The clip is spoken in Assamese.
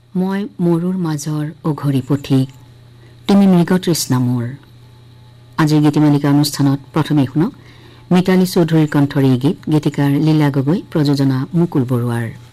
মই মৰুৰ মাজৰ অঘৰী পথিক তুমি মৃগতৃষ্ণা মোৰ। আজিৰ গীতিমালিকা অনুষ্ঠানত প্ৰথমে শুনক মিতালী চৌধুৰীৰ কণ্ঠৰ এই গীত, গীতিকাৰ লীলা গগৈ, প্ৰযোজনা মুকুল বৰুৱাৰ।